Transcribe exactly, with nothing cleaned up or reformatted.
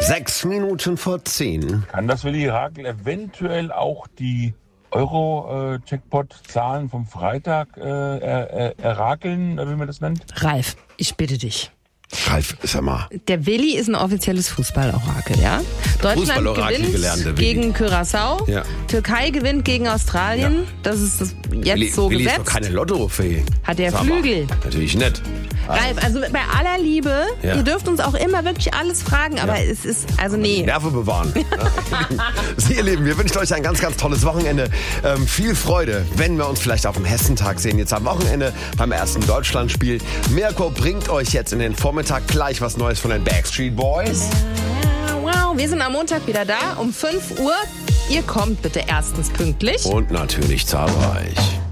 Sechs Minuten vor zehn. Kann das Willi Rakel eventuell auch die Euro-Jackpot-Zahlen vom Freitag äh, er, er, errakeln, wie man das nennt? Ralf, ich bitte dich. Ralf, sag mal. Der Willi ist ein offizielles Fußballorakel, ja? Deutschland gewinnt gelernt, gegen Curaçao. Ja. Türkei gewinnt gegen Australien. Ja. Das ist das jetzt Willi, so Willi gesetzt. ist doch keine Lotto-Fee. Hat der Sag Flügel. Mal. Natürlich nicht. Ralf, also bei aller Liebe, Ja. ihr dürft uns auch immer wirklich alles fragen, aber Ja. es ist, also nee. Nerven bewahren. Sie, ihr Lieben, wir wünschen euch ein ganz, ganz tolles Wochenende. Ähm, viel Freude, wenn wir uns vielleicht auf dem Hessentag sehen. Jetzt am Wochenende beim ersten Deutschlandspiel. Mirko bringt euch jetzt in den Vormittag gleich was Neues von den Backstreet Boys. Wow, wir sind am Montag wieder da um fünf Uhr. Ihr kommt bitte erstens pünktlich. Und natürlich zahlreich.